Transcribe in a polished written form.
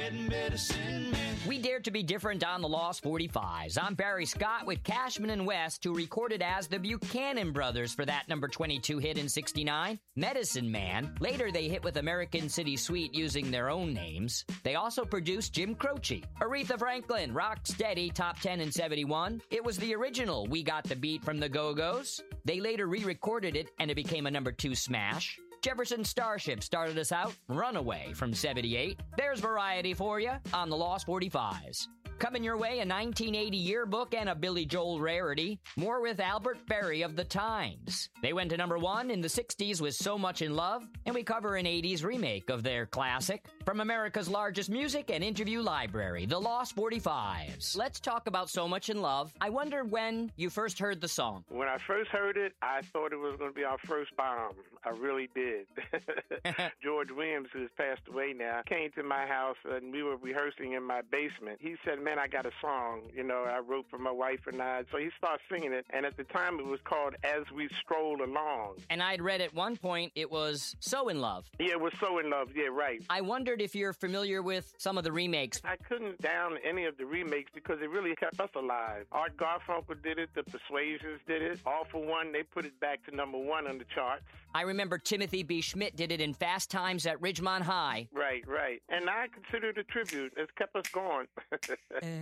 Medicine Man. We dared to be different on the Lost 45s. I'm Barry Scott with Cashman and West, who recorded as the Buchanan Brothers for that number 22 hit in 69, Medicine Man. Later, they hit with American City Suite using their own names. They also produced Jim Croce. Aretha Franklin, Rock Steady, top 10 in 71. It was the original We Got the Beat from the Go-Go's. They later re-recorded it, and it became a number 2 smash. Jefferson Starship started us out, Runaway from 78. There's variety for you on the Lost 45s. Coming your way, a 1980 yearbook and a Billy Joel rarity. More with Albert Berry of The Times. They went to number 1 in the 60s with So Much in Love, and we cover an 80s remake of their classic. From America's largest music and interview library, the Lost 45s. Let's talk about So Much in Love. I wonder when you first heard the song. When I first heard it, I thought it was going to be our first bomb. I really did. George Williams, who has passed away now, came to my house and we were rehearsing in my basement. He said, man, I got a song, I wrote for my wife and I. So he started singing it. And at the time it was called As We Stroll Along. And I'd read at one point it was So in Love. Yeah, it was So in Love. Yeah, right. I wondered if you're familiar with some of the remakes. I couldn't down any of the remakes because it really kept us alive. Art Garfunkel did it. The Persuasions did it. All for One, they put it back to number 1 on the charts. I remember Timothy B. Schmidt did it in Fast Times at Ridgemont High. Right. And I consider it a tribute. It's kept us going.